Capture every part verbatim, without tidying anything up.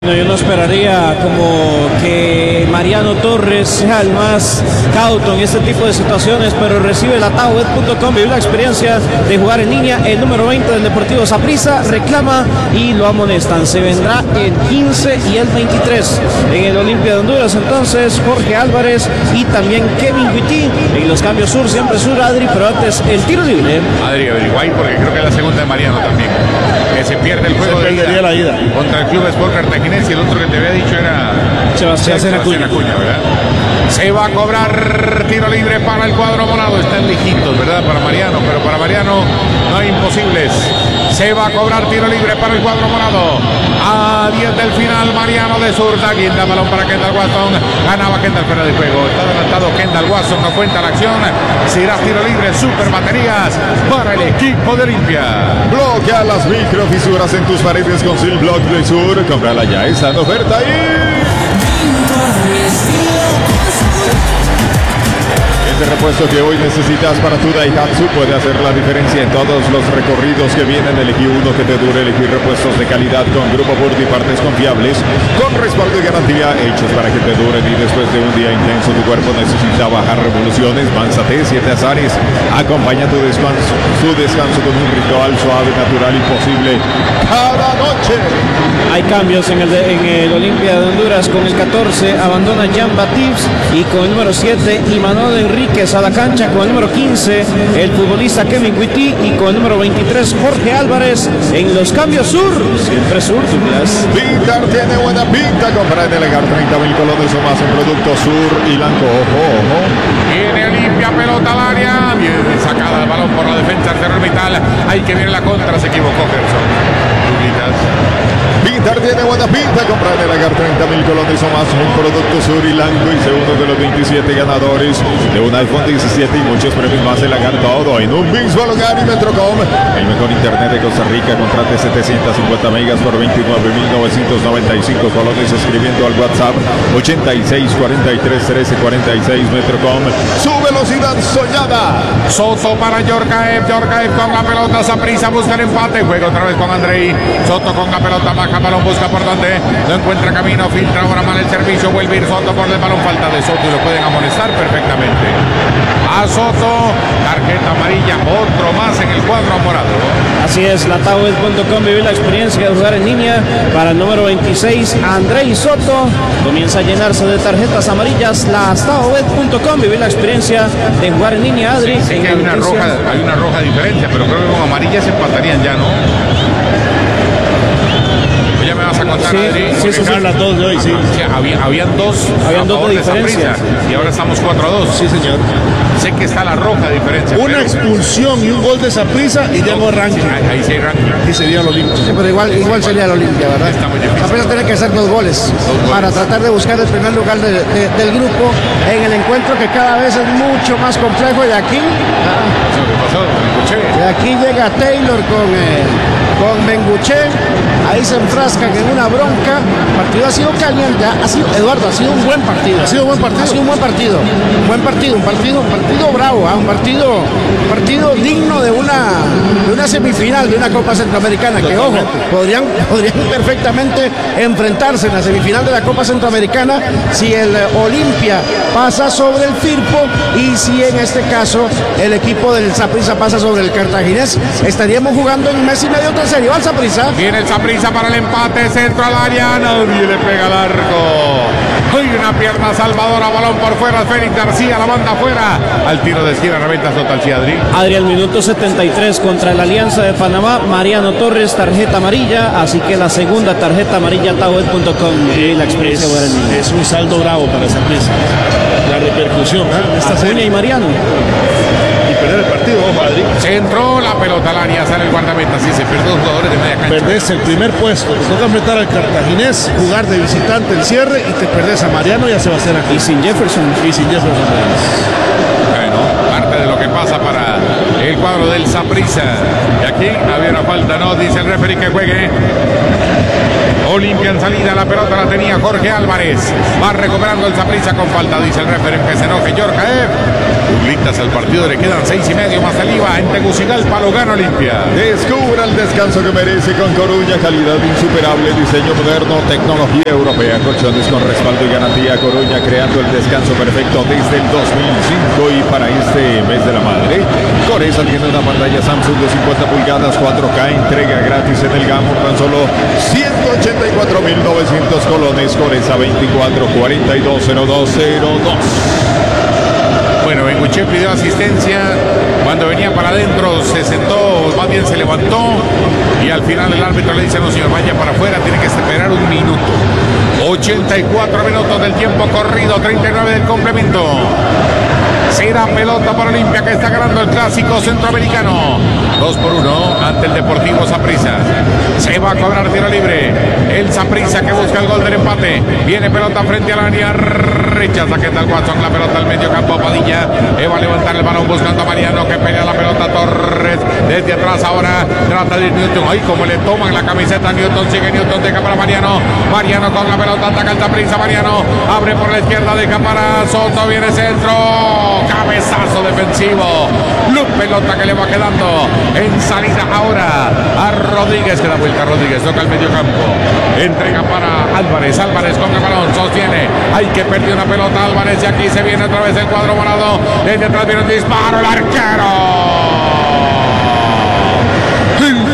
No, yo no esperaría como que Mariano Torres sea el más cauto en este tipo de situaciones, pero recibe el Ataobet punto com, vive la experiencia de jugar en línea. El número veinte del Deportivo Saprissa reclama y lo amonestan. Se vendrá el quince y el veintitrés en el Olimpia de Honduras. Entonces Jorge Álvarez y también Kevin Witty en los cambios sur, siempre sur. Adri, pero antes el tiro libre. Adri Averiguay, porque creo que es la segunda de Mariano también, que se pierde el juego se de ida, la ida contra el Club Sport Cartaginés. Y el otro que te había dicho era Sebastián, Sebastián Acuña, ¿verdad? Se va a cobrar tiro libre para el cuadro morado. Están lejitos, ¿verdad? Para Mariano, pero para Mariano no hay imposibles. Se va a cobrar tiro libre para el cuadro morado. A diez del final, Mariano de zurda. Guinda, balón para Kendall Watson. Ganaba Kendall fuera de juego. Está adelantado Kendall Watson, no cuenta la acción. Será tiro libre, super baterías para el equipo de Olimpia. Bloquea las microfisuras en tus paredes con Sil Block del Sur. Cómprala ya, está en oferta ahí. El repuesto que hoy necesitas para tu Daihatsu puede hacer la diferencia en todos los recorridos que vienen. Elegí uno que te dure, elegir repuestos de calidad con Grupo Burdi, partes confiables, con respaldo y garantía, hechos para que te duren. Y después de un día intenso tu cuerpo necesita bajar revoluciones. Manzate, siete azares. Acompaña tu descanso, tu descanso con un ritual suave, natural y posible cada noche. Hay cambios en el, de, en el Olimpia de Honduras. Con el catorce abandona Jan Batips y con el número siete Imanol Enrique a la cancha. Con el número quince el futbolista Kevin Witty y con el número veintitrés Jorge Álvarez en los cambios sur, siempre sur. Douglas. Pintar tiene buena pinta. Compra en Elegar treinta mil colones o más en productos sur y blanco. Ojo, ojo. Viene Olimpia, pelota al área. Bien sacada el balón por la defensa orbital. Hay que ver la contra, se equivocó Gerson. Pintar tiene buena pinta. Compra en Elegar treinta mil colones o más en productos sur y blanco y ser uno de los veintisiete ganadores de un iPhone diecisiete y muchos premios más. Elegar, todo en un mismo lugar. Y Metrocom, el mejor internet de Costa Rica. Contrate setecientos cincuenta megas por veintinueve mil novecientos noventa y cinco colones escribiendo al WhatsApp ochenta y seis cuarenta y tres trece cuarenta y seis. Metrocom, su velocidad soñada. Soto para Yorkaev, Yorkaev con la pelota. Saprissa busca el empate. Juega otra vez con Andrei. Soto con la pelota, baja balón, busca por donde, no encuentra camino, filtra ahora mal el servicio, vuelve a ir Soto por el balón, falta de Soto y lo pueden amonestar perfectamente. A Soto, tarjeta amarilla, otro más en el cuadro morado. Así es, la Ataobet punto com, vive la experiencia de jugar en línea. Para el número veintiséis, Andrei Soto, comienza a llenarse de tarjetas amarillas. La Ataobet punto com, vive la experiencia de jugar en línea, Adri. Sí, sí que hay una roja, hay una roja diferencia, pero creo que con amarilla se empatarían ya, ¿no? Ya me vas a contar, sí, Adri. Sí, sí, sí. Las dos de hoy, sí. Sí, había, habían dos, habían dos de diferencia. Y ahora estamos cuatro a dos. Sí, señor. Sé que está la roja diferencia. Una pero... expulsión y un gol de Saprissa y ya no arranca. Ahí, ahí sí hay ranking. Y sería el Olimpia. Sí, pero igual, igual sería el Olimpia, ¿verdad? Está muy difícil. Saprissa tiene que hacer dos goles, dos goles para tratar de buscar el primer lugar de, de, del grupo en el encuentro que cada vez es mucho más complejo. Y aquí, ah, ¿Qué pasó? de aquí llega Taylor con, eh, con Benguche. Ahí se enfrascan en una bronca. El partido ha sido caliente. Ha sido, Eduardo, ha sido un buen partido. Ha sido un buen partido. Ha sido un buen partido. Un buen partido. Un partido, un partido bravo. ¿eh? Un partido, un partido digno de una, de una semifinal de una Copa Centroamericana. Que ojo, podrían, podrían perfectamente enfrentarse en la semifinal de la Copa Centroamericana si el Olimpia pasa sobre el Firpo y si en este caso el equipo del Saprissa pasa sobre el Cartaginés. Estaríamos jugando en un mes y medio otra serie. ¿Va el Saprissa? Viene el Saprissa para el empate, centro al área, nadie le pega al arco. Hay una pierna salvadora, balón por fuera, Félix García la manda afuera. Al tiro de esquina, reventa Soto al Adri. Adri, al minuto setenta y tres contra la Alianza de Panamá, Mariano Torres, tarjeta amarilla, así que la segunda tarjeta amarilla, Ataobet punto com, y la experiencia de jugar en línea. Es un saldo bravo para Saprissa. La repercusión, ¿eh? Esta Acuña serie y Mariano. y perder el partido, ojo, Adri. Se entró la pelota al área, sale el guardameta, sí, se perdió dos jugadores de media cancha. Perdés el primer puesto, te toca enfrentar al Cartaginés, jugar de visitante el cierre y te perdés a Mariano y a Sebastián aquí. Y sin Jefferson. Y sin Jefferson. Bueno, parte de lo que pasa para el cuadro del Saprissa. Y aquí había una falta, no, dice el referee que juegue. Olimpia en salida, la pelota la tenía Jorge Álvarez. Va recuperando el Saprissa con falta, dice el referee que se enoje Yorkaev. Puglitas al partido le quedan seis y medio más saliva. En Tegucigalpa lo gana Olimpia. Descubra el descanso que merece con Coruña, calidad insuperable, diseño moderno, tecnología europea, colchones con respaldo y garantía. Coruña, creando el descanso perfecto desde el dos mil cinco. Y para este mes de la madre, Coresa tiene una pantalla Samsung de cincuenta pulgadas cuatro K, entrega gratis en el Gamo, tan solo ciento ochenta y cuatro mil novecientos colones. Coresa veinticuatro cuarenta y dos cero dos cero dos. Bueno, Benguche pidió asistencia. Cuando venía para adentro se sentó, más bien se levantó. Y al final el árbitro le dice: no, señor, vaya para afuera, tiene que esperar un minuto. ochenta y cuatro minutos del tiempo corrido, treinta y nueve del complemento. Será pelota para Olimpia, que está ganando el clásico centroamericano. dos por uno ante el Deportivo Saprissa. Se va a cobrar tiro libre. El Saprissa que busca el gol del empate. Viene pelota frente al área. Rechaza que tal Watson. La pelota al medio campo. Padilla. Eh, va a levantar el balón buscando a Mariano, que pelea la pelota. Torres desde atrás ahora. Trata de Newton. Ay, como le toman la camiseta a Newton. Sigue Newton. Deja para Mariano. Mariano con la pelota. Ataca el Saprissa. Mariano abre por la izquierda. Deja para Soto. Viene centro. Cabezazo defensivo. La pelota que le va quedando en salida ahora a Rodríguez, que da vuelta Rodríguez, toca el medio campo, entrega para Álvarez. Álvarez con el balón, sostiene. Hay que perder una pelota Álvarez y aquí se viene otra vez el cuadro morado. Desde atrás viene un disparo, el arquero. El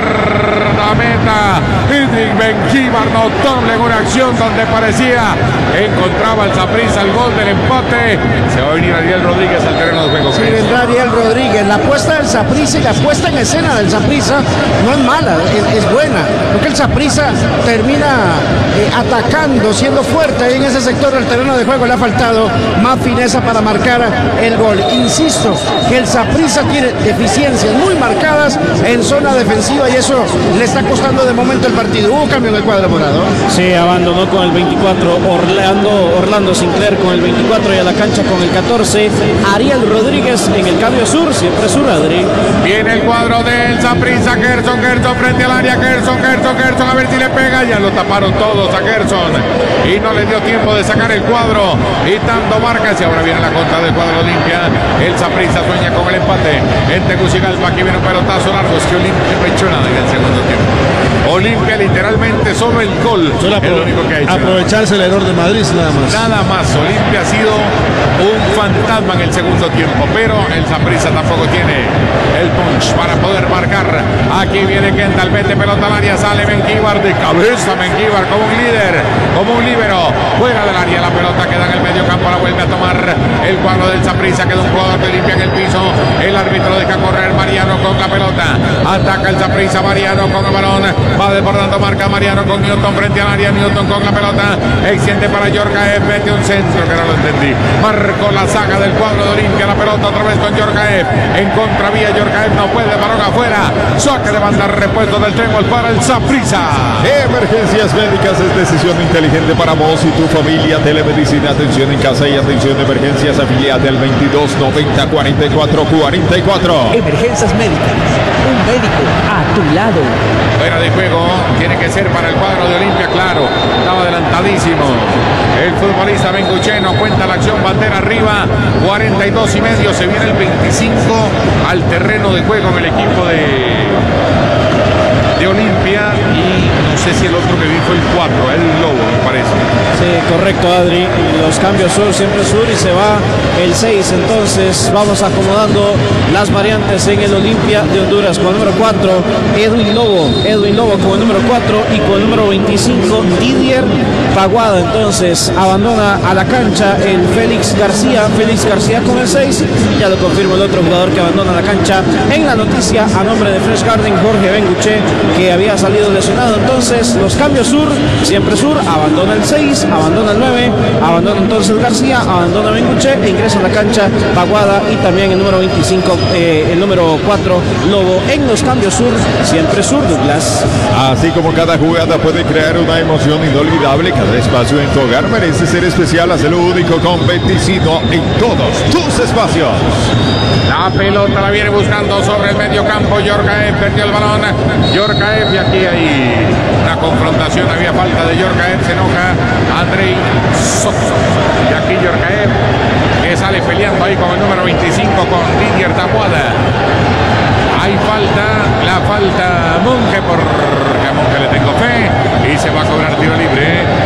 guardameta Idrik Benquíbar, notable en una acción donde parecía encontraba el Saprissa el gol del empate. Se va a venir Ariel Rodríguez al terreno de juego. Sí, vendrá Ariel Rodríguez. La apuesta del Saprissa y la puesta en escena del Saprissa no es mala, es, es buena, porque el Saprissa termina eh, atacando, siendo fuerte en ese sector del terreno de juego. Le ha faltado más fineza para marcar el gol. Insisto que el Saprissa tiene deficiencias muy marcadas en zona defensiva y eso le está costando de momento el partido. Hubo cambio en el cuadro morado. Sí, abandonó con el veinticuatro Orlando, Orlando Sinclair con el veinticuatro y a la cancha con el catorce Ariel Rodríguez en el cambio sur, siempre sur, Adri. Viene el cuadro del Saprissa, Gerson, Gerson frente al área, Gerson, Gerson, Gerson, a ver si le pega. Ya lo taparon todos a Gerson y no le dio tiempo de sacar el cuadro y tanto marcas. Y ahora viene la contra del cuadro Olimpia. El Saprissa sueña con el empate en Tegucigalpa. Aquí viene un pelotazo largo. Es que Olimpia no ha hecho nada en el segundo tiempo. Olimpia literalmente solo el gol Solo es lo único que ha hecho. aprovecharse el error de Madrid nada más. Nada más. Olimpia ha sido un fantasma en el segundo tiempo, pero el Saprissa tampoco tiene el punch para poder marcar. Aquí viene Kendall, mete pelota al área, sale Benquíbar de cabeza. Benquíbar como un líder, como un líbero, fuera del área. La pelota queda en el medio campo, la vuelve a tomar el cuadro del Saprissa. Queda un jugador de Olimpia en el piso. El árbitro deja correr. Mariano con la pelota, ataca el Saprissa. Mariano con el balón, va desbordando, marca Mariano con Newton frente al área. Newton con la pelota, extiende para Yorkaev, mete un centro que no lo entendí. Marcó la saga del cuadro de Olimpia. La pelota otra vez con Yorkaev en contravía. Yorkaev no puede, balón afuera. Saque de banda, repuesto del Trébol para el Saprissa. Emergencias médicas es decisión inteligente para vos y tu familia. Telemedicina, atención en casa y atención de emergencias. Afiliate al veintidós noventa cuarenta y cuatro cuarenta y cuatro. Emergencias médicas, un médico a tu lado. Fuera de juego, tiene que ser para el cuadro de Olimpia, claro. Estaba adelantadísimo el futbolista Bengucheno. Cuenta la acción, bandera arriba, cuarenta y dos y medio. Se viene el veinticinco al terreno de juego en el equipo de de Olimpia. Y no sé si el otro que vi fue el cuatro, el Lobo, me parece. Sí, correcto, Adri. Los cambios sur, siempre sur y se va el seis. Entonces vamos acomodando las variantes en el Olimpia de Honduras. Con el número cuatro, Edwin Lobo. Edwin Lobo con el número cuatro y con el número veinticinco, Didier Paguada. Entonces abandona a la cancha el Félix García. Félix García con el seis. Ya lo confirma el otro jugador que abandona la cancha. En la noticia a nombre de Fresh Garden, Jorge Benguche, que había salido lesionado. Entonces los cambios sur, siempre sur, abandona el seis, abandona el nueve, abandona entonces García, abandona Benguche e ingresa a la cancha Paguada y también el número veinticinco, eh, el número cuatro, Lobo. En los cambios sur, siempre sur, Douglas. Así como cada jugada puede crear una emoción inolvidable, cada espacio en tu hogar merece ser especial. Hazlo único con Beticino en todos tus espacios. La pelota la viene buscando sobre el medio campo. Yorkaev perdió el balón. Yorkaev, y aquí hay una confrontación. Había falta de Yorkaev. Se enoja Andrei Soto. Y aquí Yorkaev que sale peleando ahí con el número veinticinco, con Didier Taboada. Hay falta, la falta Monge, porque a Monge le tengo fe, y se va a cobrar tiro libre.